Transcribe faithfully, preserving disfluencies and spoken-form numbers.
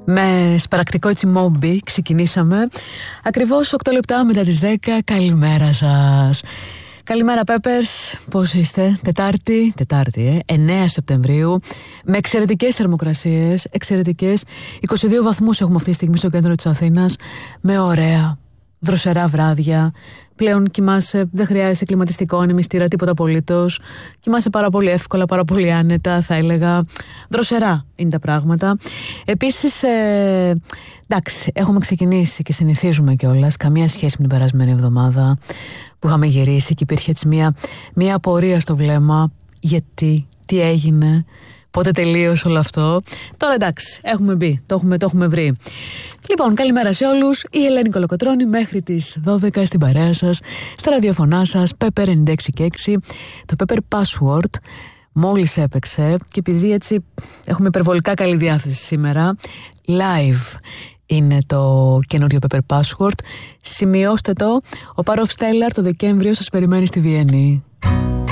Με σπαρακτικό έτσι μόμπι ξεκινήσαμε ακριβώς οκτώ λεπτά μετά τις δέκα. Καλημέρα σας. Καλημέρα Peppers, πώς είστε? Τετάρτη, Τετάρτη ε, εννέα Σεπτεμβρίου, με εξαιρετικές θερμοκρασίες, εξαιρετικές. είκοσι δύο βαθμούς έχουμε αυτή τη στιγμή στο κέντρο της Αθήνας, με ωραία δροσερά βράδια. Πλέον κοιμάσαι, δεν χρειάζεσαι κλιματιστικό, ανεμιστήρα, τίποτα απολύτως. Κοιμάσαι πάρα πολύ εύκολα, πάρα πολύ άνετα, θα έλεγα. Δροσερά είναι τα πράγματα. Επίσης, ε, εντάξει, έχουμε ξεκινήσει και συνηθίζουμε κιόλας. Καμία σχέση με την περασμένη εβδομάδα που είχαμε γυρίσει και υπήρχε έτσι μια, μια απορία στο βλέμμα. Γιατί, τι έγινε, πότε τελείωσε όλο αυτό. Τώρα εντάξει, έχουμε μπει, το έχουμε, το έχουμε βρει. Λοιπόν, καλημέρα σε όλους. Η Ελένη Κολοκοτρώνη μέχρι τις δώδεκα στην παρέα σας, στα ραδιοφωνά σας, Pepper ενενήντα έξι και έξι. Το Pepper Password μόλις έπαιξε και επειδή έτσι έχουμε υπερβολικά καλή διάθεση σήμερα, live είναι το καινούριο Pepper Password. Σημειώστε το, ο Πάροφ Στέλλαρ το Δεκέμβριο σας περιμένει στη Βιέννη.